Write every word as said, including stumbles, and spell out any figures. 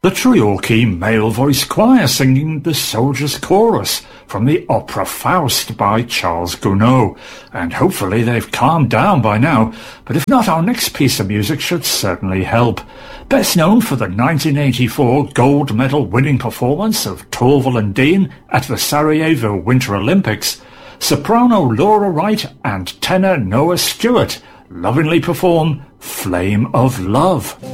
The Treorchy Male Voice Choir singing the Soldier's Chorus from the opera Faust by Charles Gounod. And hopefully they've calmed down by now, but if not, our next piece of music should certainly help. Best known for the nineteen eighty-four gold medal winning performance of Torval and Dean at the Sarajevo Winter Olympics, soprano Laura Wright and tenor Noah Stewart lovingly perform Flame of Love.